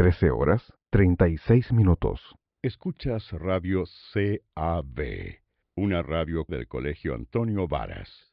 13:36. Escuchas Radio CAB, una radio del Colegio Antonio Varas.